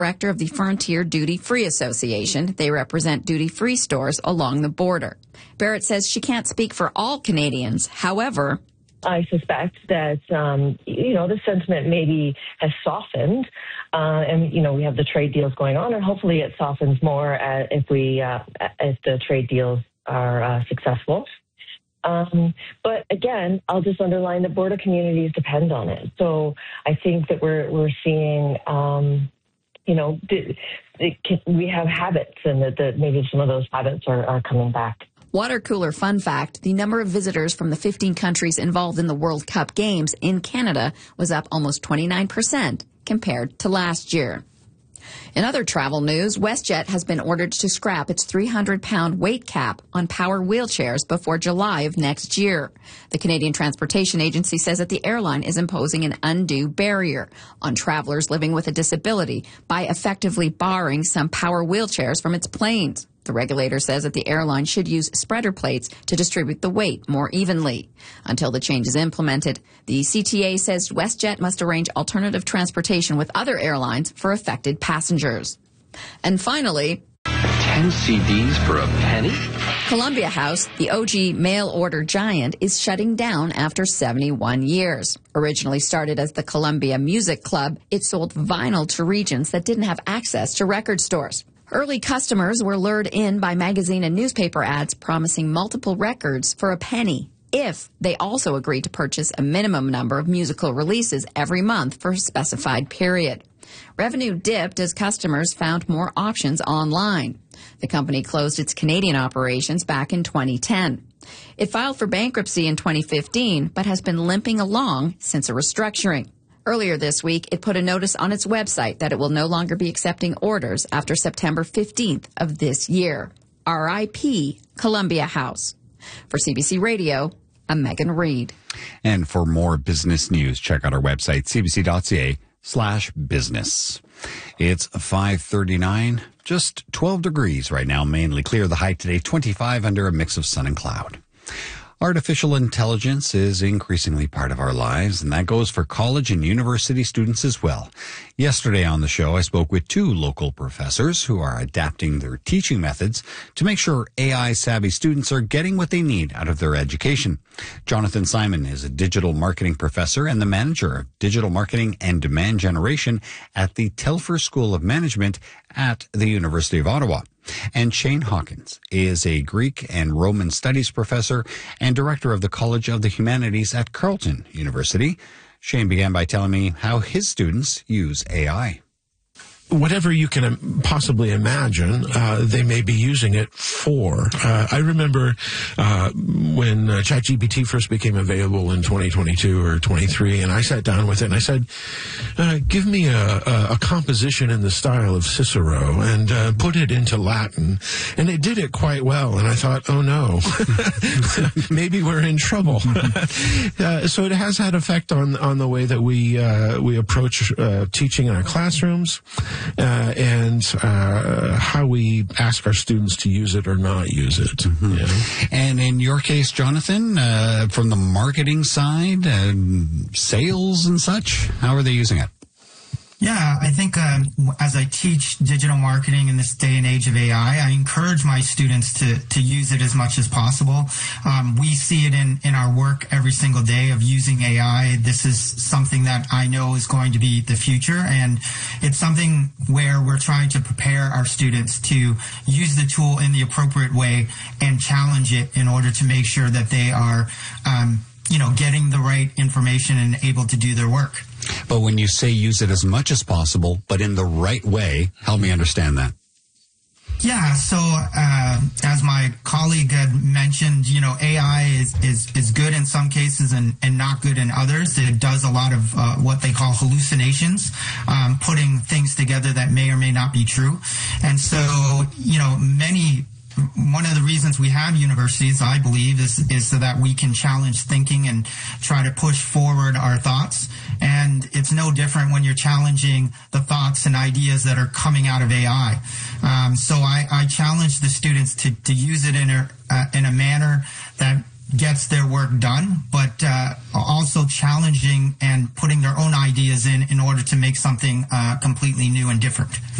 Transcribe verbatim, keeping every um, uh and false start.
director of the Frontier Duty Free Association. They represent duty-free stores along the border. Barrett says she can't speak for all Canadians. However, I suspect that, um, you know, the sentiment maybe has softened. Uh, and, you know, we have the trade deals going on, and hopefully it softens more uh, if we, uh, if the trade deals are uh, successful. Um, but again, I'll just underline that border communities depend on it. So I think that we're, we're seeing, um, you know, th- th- we have habits, and that, that maybe some of those habits are, are coming back. Water cooler fun fact, the number of visitors from the fifteen countries involved in the World Cup games in Canada was up almost twenty-nine percent compared to last year. In other travel news, WestJet has been ordered to scrap its three hundred pound weight cap on power wheelchairs before July of next year. The Canadian Transportation Agency says that the airline is imposing an undue barrier on travelers living with a disability by effectively barring some power wheelchairs from its planes. The regulator says that the airline should use spreader plates to distribute the weight more evenly. Until the change is implemented, the C T A says WestJet must arrange alternative transportation with other airlines for affected passengers. And finally, ten C Ds for a penny? Columbia House, the O G mail-order giant, is shutting down after seventy-one years. Originally started as the Columbia Music Club, it sold vinyl to regions that didn't have access to record stores. Early customers were lured in by magazine and newspaper ads promising multiple records for a penny if they also agreed to purchase a minimum number of musical releases every month for a specified period. Revenue dipped as customers found more options online. The company closed its Canadian operations back in twenty ten. It filed for bankruptcy in twenty fifteen, but has been limping along since a restructuring. Earlier this week, it put a notice on its website that it will no longer be accepting orders after September fifteenth of this year. R I P Columbia House. For C B C Radio, I'm Megan Reed. And for more business news, check out our website, cbc.ca slash business. It's five thirty-nine, just twelve degrees right now, mainly clear. The high today, twenty-five under a mix of sun and cloud. Artificial intelligence is increasingly part of our lives, and that goes for college and university students as well. Yesterday on the show, I spoke with two local professors who are adapting their teaching methods to make sure A I-savvy students are getting what they need out of their education. Jonathan Simon is a digital marketing professor and the manager of digital marketing and demand generation at the Telfer School of Management at the University of Ottawa. And Shane Hawkins is a Greek and Roman Studies professor and director of the College of the Humanities at Carleton University. Shane began by telling me how his students use A I. Whatever you can possibly imagine, uh, they may be using it for. Uh, I remember uh, when uh, ChatGPT first became available in twenty twenty-two or twenty-three, and I sat down with it and I said, uh, give me a, a, a composition in the style of Cicero and uh, put it into Latin. And it did it quite well, and I thought, oh no, maybe we're in trouble. uh, so it has had effect on, on the way that we, uh, we approach uh, teaching in our classrooms. Uh, and uh, how we ask our students to use it or not use it. Mm-hmm. Yeah. And in your case, Jonathan, uh, from the marketing side, uh, sales and such, how are they using it? Yeah, I think um, as I teach digital marketing in this day and age of A I, I encourage my students to to use it as much as possible. Um, we see it in, in our work every single day of using A I. This is something that I know is going to be the future, and it's something where we're trying to prepare our students to use the tool in the appropriate way and challenge it in order to make sure that they are um, you know, getting the right information and able to do their work. But when you say use it as much as possible, but in the right way, help me understand that. Yeah, so uh, as my colleague had mentioned, you know, A I is, is, is good in some cases and, and not good in others. It does a lot of uh, what they call hallucinations, um, putting things together that may or may not be true. And so, you know, many... One of the reasons we have universities, I believe, is, is so that we can challenge thinking and try to push forward our thoughts. And it's no different when you're challenging the thoughts and ideas that are coming out of A I. Um, so I, I challenge the students to, to use it in a, uh, in a manner that gets their work done, but uh, also challenging and putting their own ideas in in order to make something uh, completely new and different.